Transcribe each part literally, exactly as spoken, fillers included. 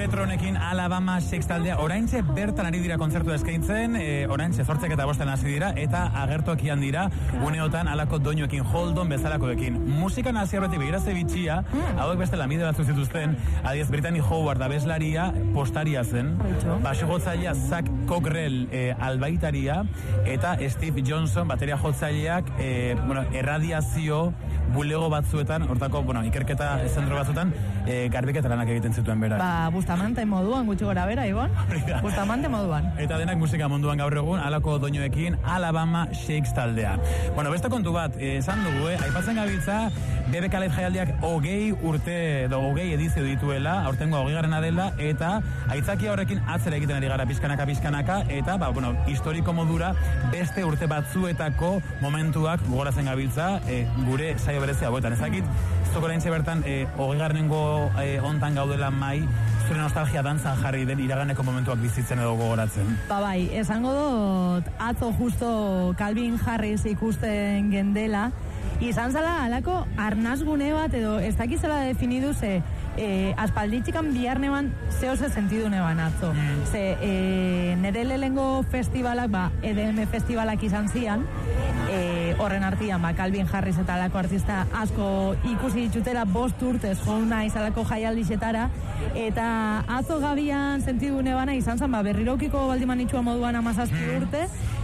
Elektronekin Alabama Shakes taldea oraintxe bertan ari dira kontzertu eskaintzen, e, oraintxe zortzek eta bosten hasi dira, eta agertokian dira uneotan alako doinuekin, Holdon bezalakoekin. Musika nazi horretik begira ze bitxia, hauek beste lamide batzu zituzten, adiez Brittany Howard abeslaria, postaria zen, baso jotzailea Zach Cockrell e, albaitaria, eta Steve Johnson bateria jotzaileak e, bueno, erradiazio bulego batzuetan, hortako, bueno, ikerketa zentro batzuetan, e, garbiketa lanak egiten zituen berak. Ba, Bustamante moduan, gutxi gora bera, Ibon. Bustamante moduan. Eta denak musika munduan gaur egun, alako doinoekin Alabama Shakes taldean. Bueno, beste kontu bat, esan dugu, eh? Aipatzen gabiltza, B B K Live jaialdiak hogei urte, edo hogei edizio dituela, aurtengoa hogei garena dela, eta aitzakia horrekin atzera egiten ari gara pizkanaka, pizkanaka, eta, ba, bueno, historiko modura, beste urte batzuetako momentuak gogoratzen gabiltza, e, gure saio berezi hauetan. Ezakit, zoko lehentxe bertan, e, hogei garenengo e, ontan gaudela mai, zure nostalgia dantzan jarri den iraganeko momentuak bizitzen edo gogoratzen. Ba bai, esango dut, atzo justo Calvin Harris ikusten gendela, izan zala alako arnazgune bat, edo ez dakizela definidu ze, e, aspalditxikan bihar neban zeo ze sentidu neban atzo. Mm. Ze, e, nire lehengo festivalak, ba, E D M festivalak izan zian, e, horren artian, ba, Calvin Harris eta alako artista asko ikusi ditutela bost urtez jouna izalako jaialdixetara, eta atzo gabian sentidu nebana izan zen, ba, berriroukiko baldiman itxua moduan amazazpi urte,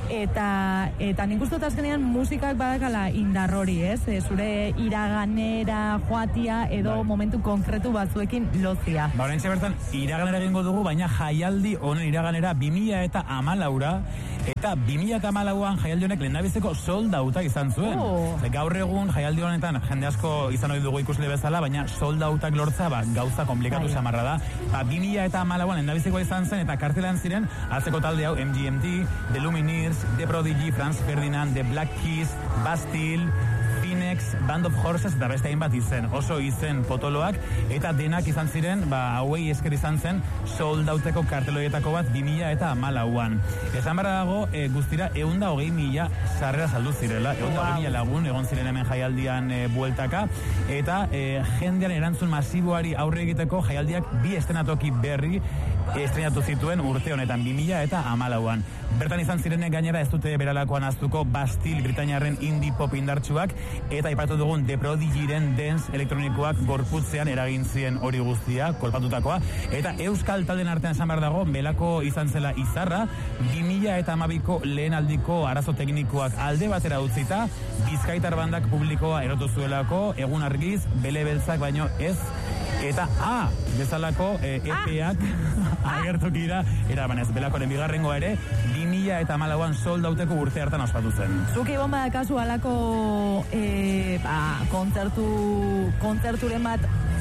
eta eta nik uste azkenean musikak badakala indarrori, ez? E, zure iraganera joatia edo bai. Momentu konkretu batzuekin lotzia. Ba, oraintxe bertan iraganera egingo dugu, baina jaialdi honen iraganera bi mila hamalaura, eta bi mila hamalauan jaialdi honek lehendabiziko sold outa izan zuen. Oh. Gaur egun jaialdi honetan jende asko izan ohi dugu ikusle bezala, baina sold outak lortza ba, gauza komplikatu samarra da. Ba, bi mila hamalauan lehendabizikoa izan zen, eta kartelan ziren atzeko talde hau M G M T, The Lumineers, The Prodigy, Franz Ferdinand, The Black Keys, Bastille, Phoenix, Band of Horses, eta beste hainbat izen, oso izen potoloak, eta denak izan ziren, ba, hauei esker izan zen, sold outeko karteloietako bat bi mila hamalauan. Esan barra dago, e, guztira, eunda hogei mila sarrera saldu zirela, eunda hogei mila lagun, egon ziren hemen jaialdian e, bueltaka, eta e, jendean erantzun masiboari aurre egiteko jaialdiak bi estenatoki berri estrenatu zituen urte honetan, bi mila hamalauan. Bertan izan zirenek gainera ez dute beralakoan aztuko Bastille, Britainiarren indie pop indartsuak, eta aipatu dugun The Prodigyren dance elektronikoak gorputzean eragin zien hori guztia, kolpatutakoa, eta euskal talden artean esan behar dago, belako izan zela izarra, bi mila hamabiko lehen aldiko arazo teknikoak alde batera utzita, Bizkaitar bandak publikoa erotu zuelako, egun argiz, bele beltzak baino ez, eta A, bezalako e, E P-ak agertokira, era banez, belakoren bigarrengoa ere, bi mila hamalauan sold outeko urte hartan ospatu zen. Zuki bomba da kasu alako e, ba, kontzertu, kontzerturen bat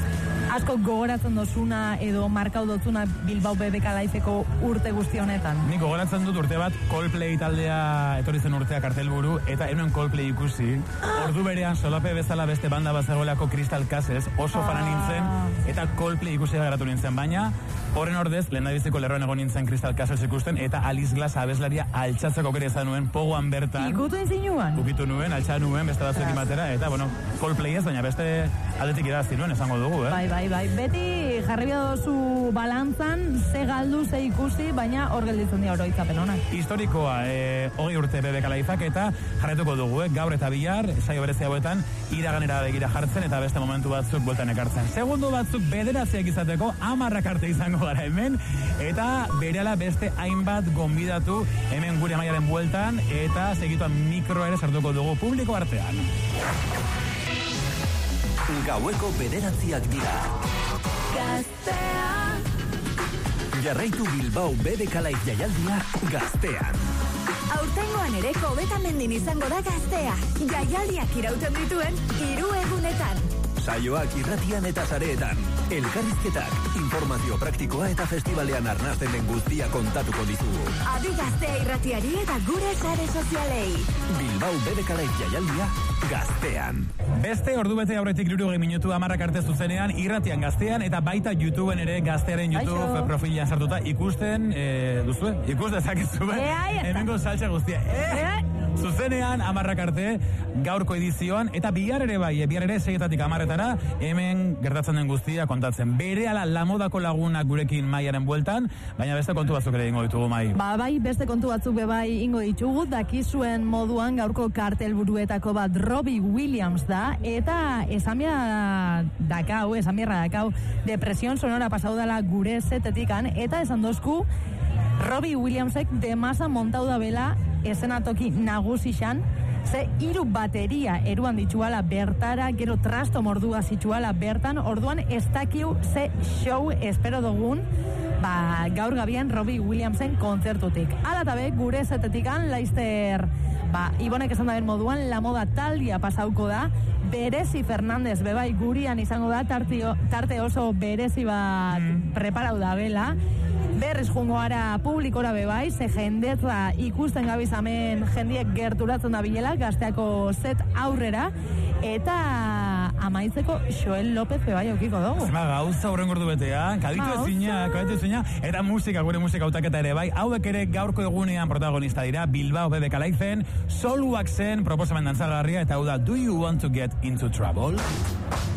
asko gogoratzen dozuna edo markau dozuna Bilbao B B K Liveko urte guzti honetan? Nik gogoratzen dut urte bat Coldplay taldea etorri zen urtea kartelburu, eta enuen Coldplay ikusi. Ordu berean solape bezala beste banda bat zegoelako Crystal Castles, oso ah. fana nintzen, eta Coldplay ikusi garatu nintzen, baina horren ordez, lehen dabiziko lerroan egon nintzen Crystal Castles ikusten, eta Alice Glass abeslaria altxatzeko kere izan nuen, pogoan bertan. Ikutu enzinuan? Ukitu nuen, altxa nuen, beste batzuekin batera, eta, bueno, Coldplay ez, baina beste aldetik irazi nuen, esango dugu, eh? Bai, bai, bai. Beti jarri dozu balantzan, ze galdu, ze ikusi, baina hor gelditzen dira oroitzapen honak. Historikoa, eh, hogei urte B B K Liveak, eta jarretuko dugu, eh? Gaur eta bihar, saio berezi hauetan, iraganera begira jartzen, eta beste momentu batzuk bueltan ekartzen. Segundu batzuk bederatziak izateko, amarrak arte izango gara hemen, eta berehala beste hainbat gonbidatu hemen gure amaiaren bueltan, eta segituan mikro ere sartuko dugu publiko artean. Gaueko bederatziak dira. Gaztea. Jarraitu Bilbao B B K Live jaialdia Gaztean. Aurtengoan ere Kobetamendin izango da Gaztea. Jaialdiak irauten dituen hiru egunetan. Saioak irratian eta sareetan. Elkarrizketak, informazio praktikoa eta festivalean arnasten den guztia kontatuko dizugu. Adi Gaztea irratiari eta gure sare sozialei. Bilbao B B K Live jaialdia Gaztean. Beste ordubete aurretik hirurogei minutu amarrak arte zuzenean irratian Gaztean, eta baita YouTubeen ere Gaztearen YouTube Aixo. Profilean sartuta ikusten, e, duzue? Ikus dezakezu, e, hemengo saltsa guztia. E, zuzenean, amarrak arte, gaurko edizioan, eta bihar ere bai, bihar ere seietatik amarretara, hemen gertatzen den guztia kontatzen. Berehala lamodako lagunak gurekin Maiaren bueltan, baina beste kontu batzuk ere ingo ditugu, Mai. Ba, bai, beste kontu batzuk bebai ingo ditugu, dakizuen moduan gaurko kartelburuetako bat Robbie Williams da, eta esan behar dakau, esan behar dakau, depresion sonora pasau dela gure setetikan, eta esan dozku, Robbie Williamsek de masa montau da bela esenatoki nagusixan, ze hiru bateria eruan dituala bertara, gero trasto mordua zituala bertan, orduan ez dakiu ze show espero dugun, ba, gaur gabian Robbie Williamsen kontzertutik. Hala eta be, gure zetetikan, laizter, ba, Ibonek esan daben moduan, la moda taldia pasauko da, Berezi Fernandez, bebai, gurian izango da, tartio, tarte oso berezi bat mm. preparau da bela, berriz jungo ara publikora bebai, ze jendetza ikusten gabizamen jendiek gerturatzen da bilela, gazteako set aurrera, eta amaitzeko Joel López bebai aukiko dugu. Zema gauza horren gordu betea, kaditu ezina, kaditu ezina, eta musika, gure musika autaketa ere bai, hauek ere gaurko egunean protagonista dira, Bilbao Bebe Kalaizen, soluak zen, proposamen dantzagarria, eta hau da, Do You Want to Get Into Trouble?